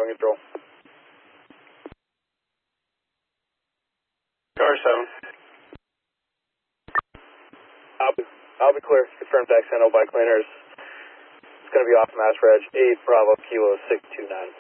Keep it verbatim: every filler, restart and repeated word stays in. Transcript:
following control. Car seven. I'll be, I'll be clear. Confirmed X N O by cleaners. It's going to be off mass reg eight Bravo Kilo six two nine.